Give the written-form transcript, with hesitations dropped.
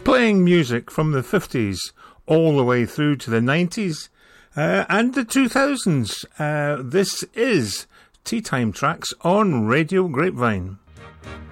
playing music from the 50s all the way through to the 90s and the 2000s. This is Tea Time Tracks on Radio Grapevine.